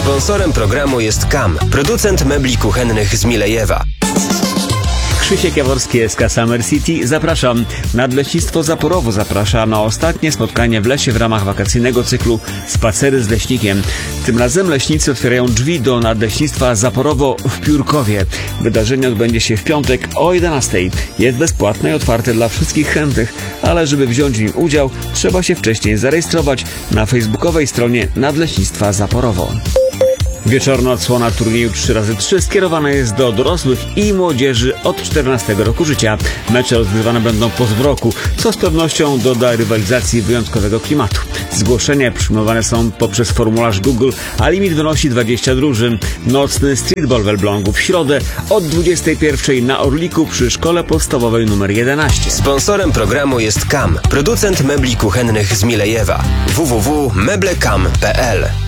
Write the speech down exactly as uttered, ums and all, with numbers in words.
Sponsorem programu jest K A M, producent mebli kuchennych z Milejewa. Krzysiek Jaworski, S K Summer City. Zapraszam. Nadleśnictwo Zaporowo zaprasza na ostatnie spotkanie w lesie w ramach wakacyjnego cyklu Spacery z Leśnikiem. Tym razem leśnicy otwierają drzwi do Nadleśnictwa Zaporowo w Piórkowie. Wydarzenie odbędzie się w piątek o jedenastej. Jest bezpłatne i otwarte dla wszystkich chętnych, ale żeby wziąć w nim udział, trzeba się wcześniej zarejestrować na facebookowej stronie Nadleśnictwa Zaporowo. Wieczorna odsłona turnieju trzy razy trzy skierowana jest do dorosłych i młodzieży od czternastego roku życia. Mecze rozgrywane będą po zmroku, co z pewnością doda rywalizacji wyjątkowego klimatu. Zgłoszenia przyjmowane są poprzez formularz Google, a limit wynosi dwadzieścia drużyn. Nocny streetball w Elblągu w środę od dwudziestej pierwszej na Orliku przy Szkole Podstawowej nr jedenaście. Sponsorem programu jest K A M, producent mebli kuchennych z Milejewa. w w w kropka meblekam kropka p l